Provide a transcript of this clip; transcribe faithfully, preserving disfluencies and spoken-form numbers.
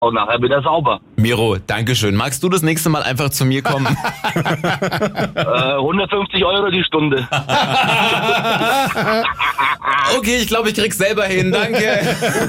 und nachher wieder sauber. Miro, dankeschön. Magst du das nächste Mal einfach zu mir kommen? äh, hundertfünfzig Euro die Stunde. Okay, ich glaube, ich krieg's selber hin. Danke.